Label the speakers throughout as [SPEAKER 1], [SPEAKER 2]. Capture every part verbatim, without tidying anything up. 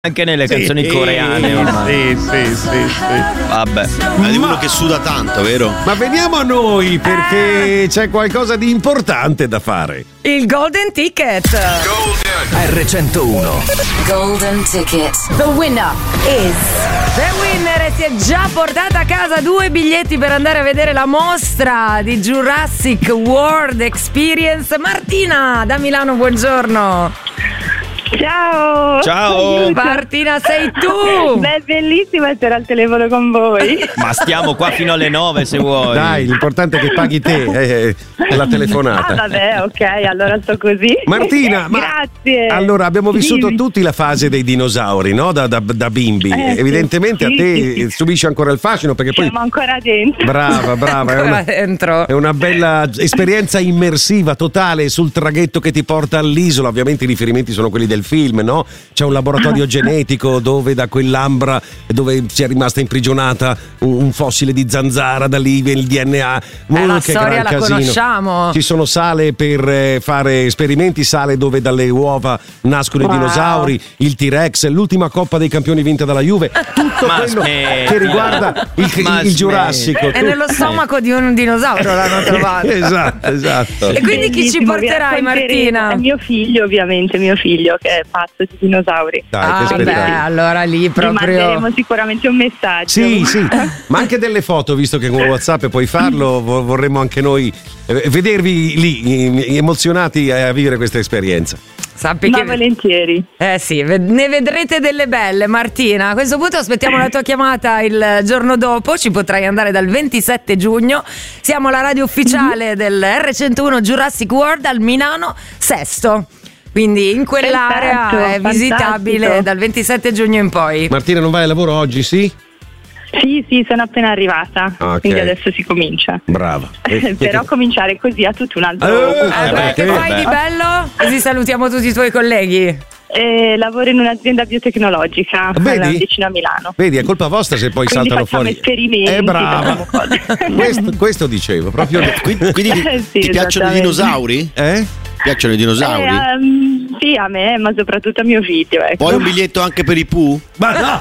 [SPEAKER 1] Anche nelle canzoni
[SPEAKER 2] sì,
[SPEAKER 1] coreane ormai.
[SPEAKER 2] Sì, sì, sì, sì.
[SPEAKER 1] Vabbè.
[SPEAKER 3] Ma è uno che suda tanto, vero?
[SPEAKER 2] Ma veniamo a noi, perché c'è qualcosa di importante da fare.
[SPEAKER 4] Il Golden Ticket.
[SPEAKER 5] Golden erre centouno.
[SPEAKER 6] Golden Ticket.
[SPEAKER 4] The winner is The winner si è già portata a casa due biglietti per andare a vedere la mostra di Jurassic World Experience. Martina da Milano, buongiorno.
[SPEAKER 7] Ciao!
[SPEAKER 1] Ciao!
[SPEAKER 4] Martina, sei tu!
[SPEAKER 7] Beh, bellissimo essere al telefono con voi.
[SPEAKER 1] Ma stiamo qua fino alle nove se vuoi.
[SPEAKER 2] Dai, l'importante è che paghi te eh, la telefonata.
[SPEAKER 7] Ah, vabbè, ok, allora sto così.
[SPEAKER 2] Martina, ma
[SPEAKER 7] grazie.
[SPEAKER 2] Allora, abbiamo vissuto
[SPEAKER 7] Dimmi.
[SPEAKER 2] tutti la fase dei dinosauri, no? Da, da, da bimbi.
[SPEAKER 7] Eh,
[SPEAKER 2] Evidentemente
[SPEAKER 7] sì,
[SPEAKER 2] a te
[SPEAKER 7] sì, sì.
[SPEAKER 2] subisci ancora il fascino perché poi.
[SPEAKER 7] Siamo ancora dentro.
[SPEAKER 2] Brava, brava. È
[SPEAKER 4] Ancora
[SPEAKER 2] una,
[SPEAKER 4] dentro.
[SPEAKER 2] è una bella esperienza immersiva totale sul traghetto che ti porta all'isola. Ovviamente i riferimenti sono quelli del film, no? C'è un laboratorio genetico dove da quell'ambra dove si è rimasta imprigionata un, un fossile di zanzara, da lì viene il D N A.
[SPEAKER 4] Eh, la
[SPEAKER 2] che
[SPEAKER 4] storia
[SPEAKER 2] gran
[SPEAKER 4] la
[SPEAKER 2] casino.
[SPEAKER 4] conosciamo.
[SPEAKER 2] Ci sono sale per eh, fare esperimenti, sale dove dalle uova nascono
[SPEAKER 7] Wow.
[SPEAKER 2] i dinosauri, il T-Rex, l'ultima Coppa dei Campioni vinta dalla Juve. Tutto
[SPEAKER 1] Ma
[SPEAKER 2] quello
[SPEAKER 1] smetti.
[SPEAKER 2] che riguarda il,
[SPEAKER 1] Ma
[SPEAKER 2] il, il Giurassico.
[SPEAKER 4] È nello stomaco di un dinosauro l'hanno trovato.
[SPEAKER 2] Esatto, esatto.
[SPEAKER 4] E quindi chi ci
[SPEAKER 7] Bellissimo, vi
[SPEAKER 4] porterai,
[SPEAKER 7] racconteremo.
[SPEAKER 4] Martina?
[SPEAKER 7] È mio figlio, ovviamente, mio figlio che è pazzo di dinosauri.
[SPEAKER 2] Dai, che
[SPEAKER 4] Ah, beh,
[SPEAKER 2] spettacolo.
[SPEAKER 4] allora lì
[SPEAKER 7] Vi
[SPEAKER 4] proprio.
[SPEAKER 7] manderemo sicuramente un messaggio.
[SPEAKER 2] Sì, sì, ma anche delle foto, visto che con WhatsApp puoi farlo, vo- vorremmo anche noi eh, vedervi lì eh, emozionati a vivere questa esperienza.
[SPEAKER 4] Sappi
[SPEAKER 7] Ma
[SPEAKER 4] che.
[SPEAKER 7] volentieri.
[SPEAKER 4] Eh sì, ve- ne vedrete delle belle, Martina. A questo punto aspettiamo la tua chiamata il giorno dopo. Ci potrai andare dal ventisette giugno. Siamo la radio ufficiale del erre centouno Jurassic World al Milano Sesto. Quindi in quell'area
[SPEAKER 7] Perfetto,
[SPEAKER 4] è visitabile
[SPEAKER 7] fantastico.
[SPEAKER 4] dal ventisette giugno in poi.
[SPEAKER 2] Martina, non vai al lavoro oggi, sì?
[SPEAKER 7] Sì, sì, sono appena arrivata.
[SPEAKER 2] Ok.
[SPEAKER 7] Quindi adesso si comincia.
[SPEAKER 2] Brava. Eh,
[SPEAKER 7] Però cominciare così ha tutto un altro
[SPEAKER 2] Eh,
[SPEAKER 7] gusto.
[SPEAKER 4] Eh, beh,
[SPEAKER 2] perché?
[SPEAKER 4] che fai di bello? Così salutiamo tutti i tuoi colleghi.
[SPEAKER 7] Eh, lavoro in un'azienda biotecnologica
[SPEAKER 2] Vedi?
[SPEAKER 7] vicino a Milano.
[SPEAKER 2] Vedi, è colpa vostra se poi
[SPEAKER 7] Quindi
[SPEAKER 2] saltano
[SPEAKER 7] facciamo
[SPEAKER 2] fuori.
[SPEAKER 7] esperimenti,
[SPEAKER 2] È brava.
[SPEAKER 7] facciamo cose.
[SPEAKER 2] questo, questo dicevo, proprio.
[SPEAKER 3] Quindi, quindi ti,
[SPEAKER 7] Eh, sì,
[SPEAKER 3] ti piacciono i
[SPEAKER 7] esattamente.
[SPEAKER 3] dinosauri?
[SPEAKER 2] Eh?
[SPEAKER 3] Ti piacciono i dinosauri?
[SPEAKER 7] Eh, um, sì, a me, ma soprattutto a mio figlio. Ecco.
[SPEAKER 3] Poi un biglietto anche per i Pooh?
[SPEAKER 2] Ma no!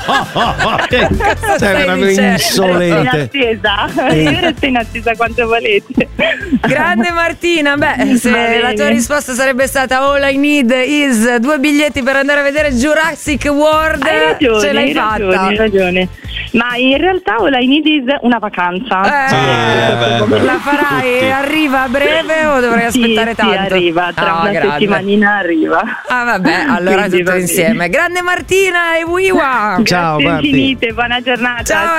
[SPEAKER 2] Sei
[SPEAKER 4] stai
[SPEAKER 2] veramente
[SPEAKER 4] dicendo?
[SPEAKER 7] Resto in
[SPEAKER 2] insolente.
[SPEAKER 7] attesa, io resto in attesa quanto volete.
[SPEAKER 4] Grande Martina, beh, se
[SPEAKER 7] Va bene.
[SPEAKER 4] la tua risposta sarebbe stata all I need is due biglietti per andare a vedere Jurassic World,
[SPEAKER 7] Hai ragione,
[SPEAKER 4] ce l'hai
[SPEAKER 7] hai
[SPEAKER 4] fatta.
[SPEAKER 7] ragione, hai ragione. Ma in realtà all I need is una vacanza.
[SPEAKER 4] Eh,
[SPEAKER 1] Eh, beh,
[SPEAKER 4] la farai?
[SPEAKER 1] tutti.
[SPEAKER 4] Arriva a breve o dovrai
[SPEAKER 7] Sì,
[SPEAKER 4] aspettare
[SPEAKER 7] sì,
[SPEAKER 4] tanto?
[SPEAKER 7] arriva, tra
[SPEAKER 4] Ah,
[SPEAKER 7] una
[SPEAKER 4] grande.
[SPEAKER 7] settimanina arriva.
[SPEAKER 4] Ah vabbè, allora
[SPEAKER 7] Quindi
[SPEAKER 4] tutto
[SPEAKER 7] va bene.
[SPEAKER 4] insieme. Grande Martina e Wiwa.
[SPEAKER 2] Ciao,
[SPEAKER 7] Grazie
[SPEAKER 2] Marti.
[SPEAKER 7] infinite, buona giornata.
[SPEAKER 4] Ciao.